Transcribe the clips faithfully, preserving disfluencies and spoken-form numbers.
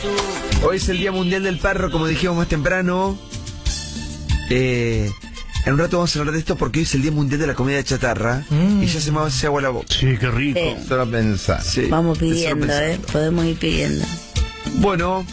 Hoy es el Día Mundial del Perro, como dijimos más temprano. Eh, en un rato vamos a hablar de esto porque hoy es el Día Mundial de la Comida chatarra. Mm. Y ya se me hace agua la boca. Sí, qué rico. Sí. Solo pensar. Sí, Vamos pidiendo, ¿eh? Podemos ir pidiendo. Bueno.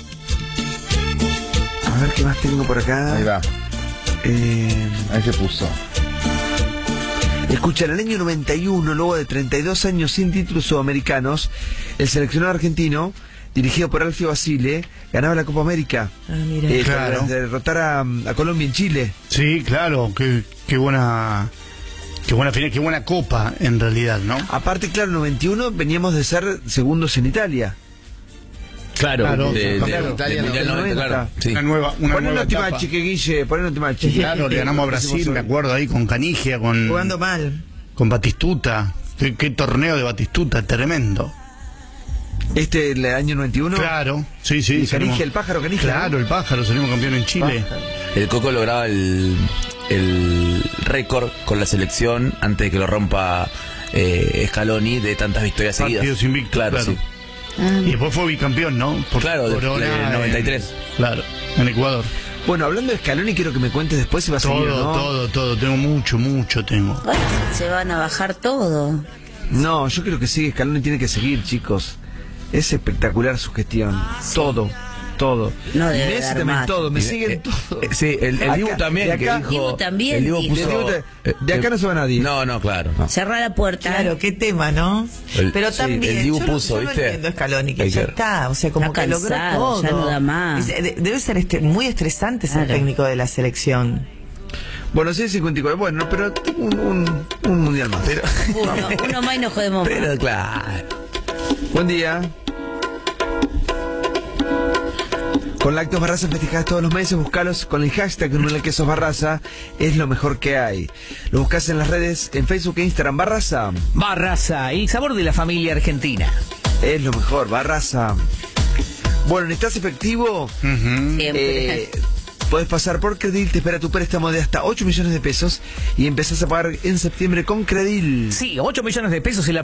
A ver qué más tengo por acá. Ahí va. Eh, Ahí se puso. Escucha, en el año noventa y uno, luego de treinta y dos años sin títulos sudamericanos, el seleccionado argentino, dirigido por Alfio Basile, ganaba la Copa América. Ah, mira. Eh, Claro. Tras derrotar a, a Colombia en Chile. Sí, claro, qué, qué buena, qué buena final, qué buena copa en realidad, ¿no? Aparte, claro, en noventa y uno veníamos de ser segundos en Italia. Claro, Claro, de, claro, de, Italia del Mundial noventa, noventa, claro. Sí. Una nueva, una Poné nueva un etapa. timache, que Guille, poné un timache. Claro, le ganamos a Brasil, me acuerdo ahí con Canigia, con Jugando mal. con Batistuta. Qué, qué torneo de Batistuta, tremendo. Este, el año noventa y uno. Claro, sí, sí. Y salimos- Canigia, el pájaro Canigia. Claro, el pájaro, salimos campeón en Chile. Pájaro. El Coco lograba el, el récord con la selección antes de que lo rompa eh, Scaloni de tantas victorias seguidas. Partidos invictos, Claro, claro. sí. Y después fue bicampeón, ¿no? Por Claro, de- Corona del en- noventa y tres. Claro, en Ecuador. Bueno, hablando de Scaloni, quiero que me cuentes después si va a seguir Todo, o no. todo, todo. Tengo mucho, mucho tengo. Ahora se van a bajar todo. No, yo creo que sí, Scaloni tiene que seguir, chicos. Es espectacular su gestión. Todo, todo. No Y debe Messi dar también más. todo, me Eh, siguen eh, todo. eh, sí, el, el Acá- Dibu de también, acá- que dijo... Dibu también el Dibu dijo. puso, De Dibu te- eh, de acá eh, no se va nadie. No, no, claro. No. Cerrar la puerta. Claro, qué tema, ¿no? El- Pero sí, también, el Dibu yo, no- puso, yo no ¿viste? entiendo a Scaloni, que Hay ya que- está, o sea, como Está que logró cansado, todo. ya no da más. Es- de- Debe ser este, muy estresante ser Claro. técnico de la selección. Bueno, sí, cincuenta y cuatro. Bueno, pero tengo un, un, un mundial más. Pero, Uno, uno más y nos jodemos más. Pero claro. buen día. Con Lácteos Barraza festejadas todos los meses, buscalos con el hashtag Numeral Quesos Barraza, es lo mejor que hay. Lo buscas en las redes, en Facebook e Instagram, Barraza, Barraza, el sabor de la familia argentina. es lo mejor, Barraza. Bueno, ¿necesitas efectivo? Ujú. Siempre. Eh, Podés pasar por Credil, te espera tu préstamo de hasta ocho millones de pesos y empezás a pagar en septiembre con Credil. Sí, ocho millones de pesos y la